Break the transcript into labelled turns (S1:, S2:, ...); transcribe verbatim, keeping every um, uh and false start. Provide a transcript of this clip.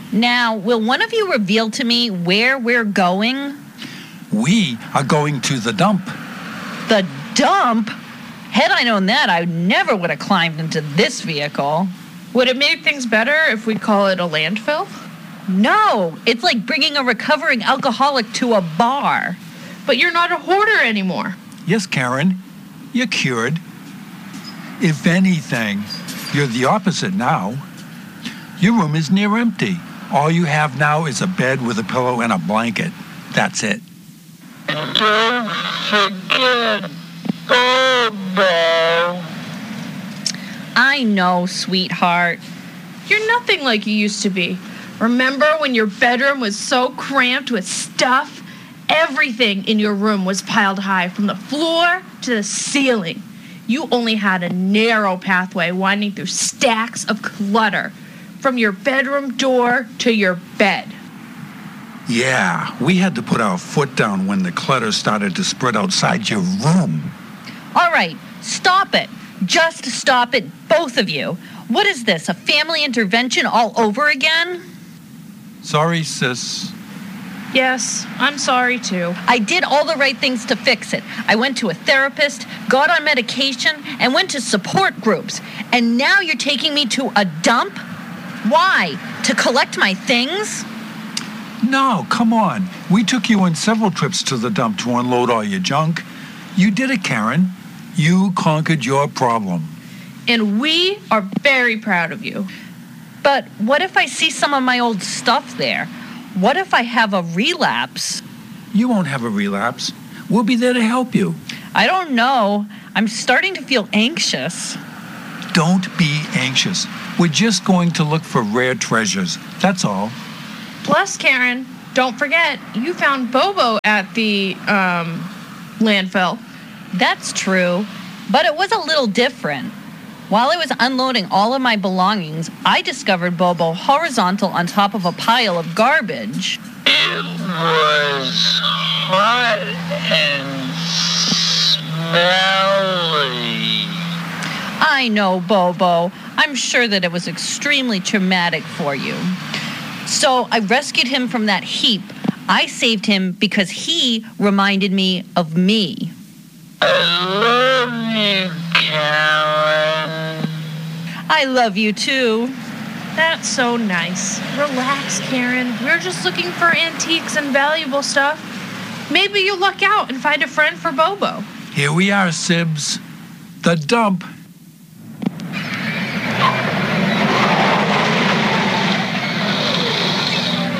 S1: Now, will one of you reveal to me where we're going?
S2: We are going to the dump.
S1: The dump? Had I known that, I never would have climbed into this vehicle.
S3: Would it make things better if we call it a landfill?
S1: No, it's like bringing a recovering alcoholic to a bar.
S3: But you're not a hoarder anymore.
S2: Yes, Karen, you're cured. If anything, you're the opposite now. Your room is near empty. All you have now is a bed with a pillow and a blanket. That's it.
S4: Don't forget Bobo.
S1: I know, sweetheart.
S3: You're nothing like you used to be. Remember when your bedroom was so cramped with stuff? Everything in your room was piled high, from the floor to the ceiling. You only had a narrow pathway winding through stacks of clutter, from your bedroom door to your bed.
S2: Yeah, we had to put our foot down when the clutter started to spread outside your room.
S1: All right, stop it. Just stop it, both of you. What is this, a family intervention all over again?
S2: Sorry, sis.
S3: Yes, I'm sorry too.
S1: I did all the right things to fix it. I went to a therapist, got on medication, and went to support groups. And now you're taking me to a dump? Why? To collect my things?
S2: No, come on. We took you on several trips to the dump to unload all your junk. You did it, Karen. You conquered your problem.
S3: And we are very proud of you.
S1: But what if I see some of my old stuff there? What if I have a relapse?
S2: You won't have a relapse. We'll be there to help you.
S1: I don't know. I'm starting to feel anxious.
S2: Don't be anxious. We're just going to look for rare treasures. That's all.
S3: Plus, Karen, don't forget, you found Bobo at the, um, landfill.
S1: That's true, but it was a little different. While I was unloading all of my belongings, I discovered Bobo horizontal on top of a pile of garbage.
S4: It was hot and smelly.
S1: I know, Bobo. I'm sure that it was extremely traumatic for you. So I rescued him from that heap. I saved him because he reminded me of me.
S4: I love you, Karen.
S1: I love you too.
S3: That's so nice. Relax, Karen. We're just looking for antiques and valuable stuff. Maybe you'll luck out and find a friend for Bobo.
S2: Here we are, Sibs. The dump